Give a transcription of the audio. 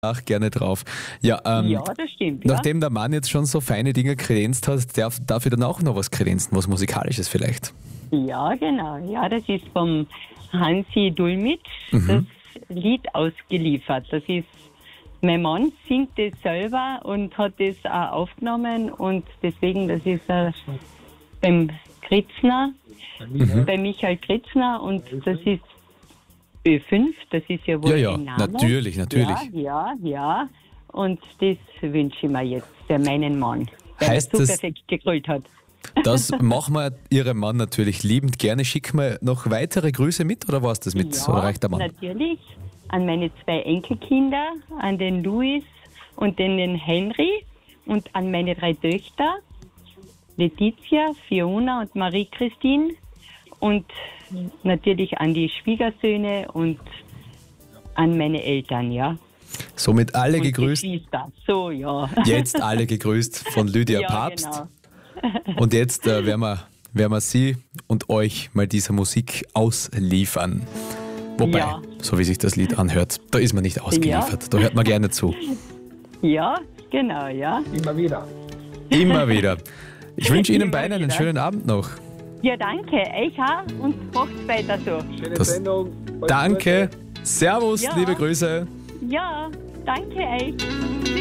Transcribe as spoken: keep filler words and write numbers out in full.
auch gerne drauf. Ja, ähm, Ja, das stimmt. Ja. nachdem der Mann jetzt schon so feine Dinge kredenzt hat, darf, darf ich dann auch noch was kredenzen, was Musikalisches vielleicht. Ja, genau. Ja, das ist vom Hansi Dulmitsch Mhm. das Lied ausgeliefert. Das ist, mein Mann singt das selber und hat das auch aufgenommen und deswegen, das ist äh, beim Kritzner, Mhm. bei Michael Kritzner und das ist Ö fünf, das ist ja wohl Ja, ja, ein Name. natürlich, natürlich. Ja, ja, ja. Und das wünsche ich mir jetzt für meinen Mann, der Heißt so das- perfekt gegrölt hat. Das machen wir Ihrem Mann natürlich liebend gerne. Schicken wir noch weitere Grüße mit oder war es das mit? Ja, Oder reicht der Mann? natürlich. An meine zwei Enkelkinder, an den Luis und den, den Henry und an meine drei Töchter, Letizia, Fiona und Marie-Christine und natürlich an die Schwiegersöhne und an meine Eltern, ja. Somit alle Und gegrüßt. Geschwister. So, ja. Jetzt alle gegrüßt von Lydia ja, Papst. Genau. Und jetzt äh, werden, wir, werden wir Sie und euch mal dieser Musik ausliefern. Wobei, Ja. so wie sich das Lied anhört, da ist man nicht ausgeliefert. Da hört man gerne zu. Ja, genau, ja. Immer wieder. Immer wieder. Ich wünsche Ihnen Immer beiden einen wieder. schönen Abend noch. Ja, danke. Ich auch und macht's weiter so. Schöne Das- Sendung. Alles Danke. Gute. Servus, Ja. liebe Grüße. Ja, danke euch.